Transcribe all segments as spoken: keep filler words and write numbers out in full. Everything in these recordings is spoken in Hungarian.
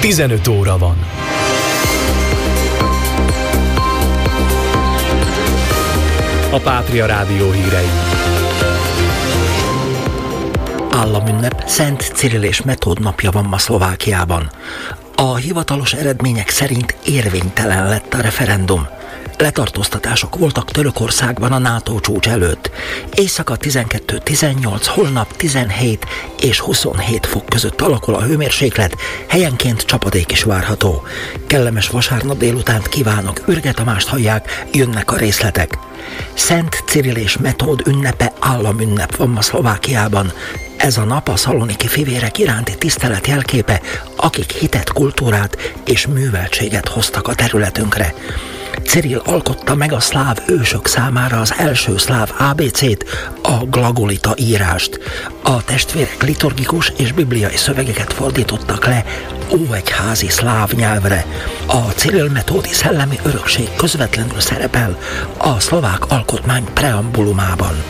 tizenöt óra van. A Pátria Rádió hírei. Államünnep, Szent Cirill és Metód napja van ma Szlovákiában. A hivatalos eredmények szerint érvénytelen lett a referendum. Letartóztatások voltak Törökországban a NATO csúcs előtt. Éjszaka tizenkettő tizennyolc, holnap tizenhét és huszonhét fok között alakul a hőmérséklet, helyenként csapadék is várható. Kellemes vasárnap délutánt kívánok, Ürge Tamást hallják, jönnek a részletek. Szent Cirill és Metód ünnepe, államünnep van ma Szlovákiában. Ez a nap a szaloniki fivérek iránti tisztelet jelképe, akik hitet, kultúrát és műveltséget hoztak a területünkre. Cirill alkotta meg a szláv ősök számára az első szláv á bé cét, a glagolita írást. A testvérek liturgikus és bibliai szövegeket fordítottak le óegyházi szláv nyelvre. A Cirill-metódi szellemi örökség közvetlenül szerepel a szlovák alkotmány preambulumában.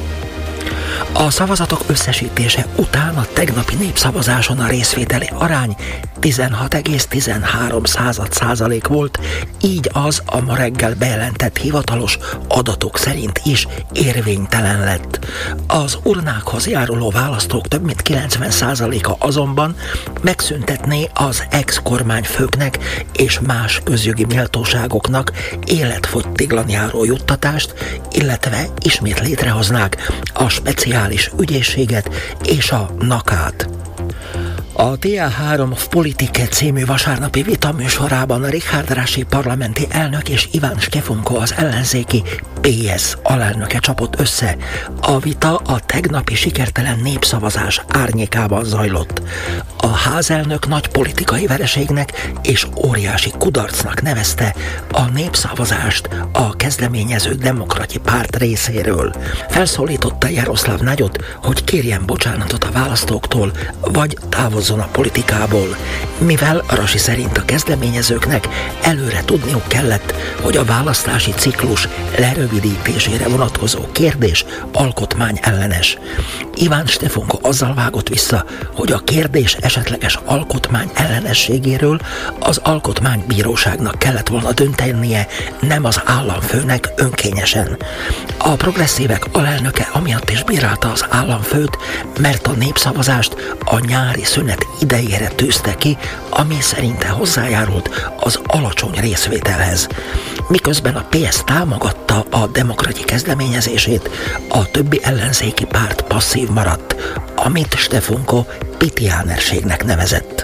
A szavazatok összesítése után a tegnapi népszavazáson a részvételi arány tizenhat egész tizenhárom százalék volt, így az a ma reggel bejelentett hivatalos adatok szerint is érvénytelen lett. Az urnákhoz járuló választók több mint kilencven százaléka azonban megszüntetné az ex-kormányfőknek és más közjogi méltóságoknak életfogytiglan járó juttatást, illetve ismét létrehoznák a speciális ügyészséget és a nakát. A té á három v Politike című vasárnapi vita műsorában Richard Raši parlamenti elnök és Iván Štefunko az ellenzéki pé es alelnöke csapott össze. A vita a tegnapi sikertelen népszavazás árnyékában zajlott. A házelnök nagy politikai vereségnek és óriási kudarcnak nevezte a népszavazást a kezdeményező demokrati párt részéről. Felszólította Jaroszláv Nagyot, hogy kérjen bocsánatot a választóktól, vagy távozzon a politikából, mivel Raši szerint a kezdeményezőknek előre tudniuk kellett, hogy a választási ciklus lerövidítésére vonatkozó kérdés alkotmányellenes. Iván Štefunko azzal vágott vissza, hogy a kérdés esetleges alkotmány ellenességéről az alkotmánybíróságnak kellett volna döntenie, nem az államfőnek önkényesen. A progresszívek alelnöke amiatt is bírálta az államfőt, mert a népszavazást a nyári szünet idejére tűzte ki, ami szerinte hozzájárult az alacsony részvételhez. Miközben a pé es támogatta a demokrati kezdeményezését, a többi ellenzéki párt passzív maradt, amit Štefunko pitiánerségnek nevezett.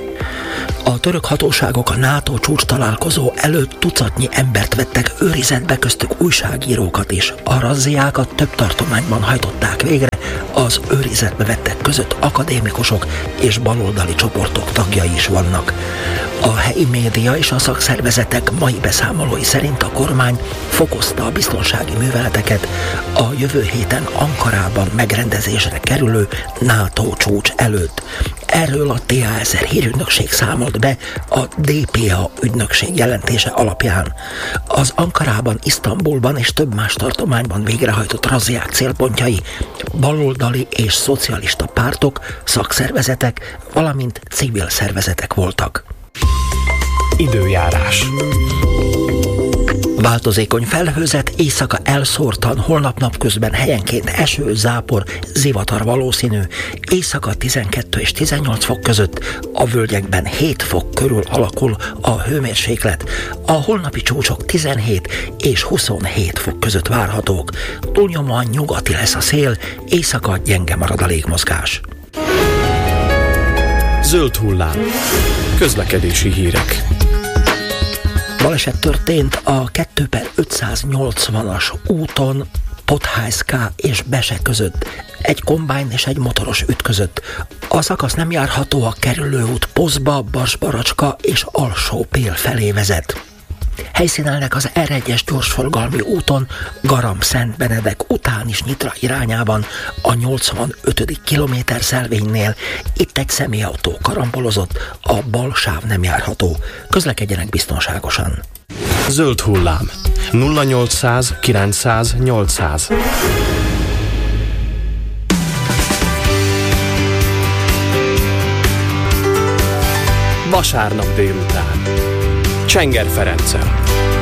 A török hatóságok a NATO csúcs találkozó előtt tucatnyi embert vettek őrizetbe, köztük újságírókat is. A razziákat több tartományban hajtották végre, az őrizetbe vettek között akadémikusok és baloldali csoportok tagjai is vannak. A helyi média és a szakszervezetek mai beszámolói szerint a kormány fokozta a biztonsági műveleteket a jövő héten Ankarában megrendezésre kerülő NATO csúcs előtt. Erről a té á ezer hírügynökség számolt be a dé pé á ügynökség jelentése alapján. Az Ankarában, Isztambulban és több más tartományban végrehajtott razziák célpontjai baloldali és szocialista pártok, szakszervezetek, valamint civil szervezetek voltak. Időjárás. Változékony felhőzet, éjszaka elszórtan, holnap napközben helyenként eső, zápor, zivatar valószínű, éjszaka tizenkettő és tizennyolc fok között, a völgyekben hét fok körül alakul a hőmérséklet, a holnapi csúcsok tizenhét és huszonhét fok között várhatók, túlnyomóan nyugati lesz a szél, éjszaka gyenge marad a légmozgás. Zöld hullám. Közlekedési hírek. Baleset történt a kettő per ötszáznyolcvanas úton Podhajszka és Bese között. Egy kombájn és egy motoros ütközött. A szakasz nem járható, a kerülőút Pozba, Barsbaracska és Alsó-Pél felé vezet. Helyszínelnek az er egyes gyorsforgalmi úton Garamb-Szent Benedek után is Nyitra irányában a nyolcvanötödik kilométer szelvénynél. Itt egy személyautó karambolozott, a bal sáv nem járható. Közlekedjenek biztonságosan. Zöld hullám. nulla nyolcszáz kilencszáz nyolcszáz. Vasárnap délután. Csenger Ferenccel.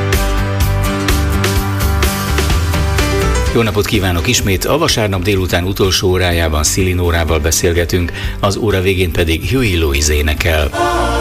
Jó napot kívánok ismét! A vasárnap délután utolsó órájában Szili Nórával beszélgetünk, az óra végén pedig Huey Lewis énekel.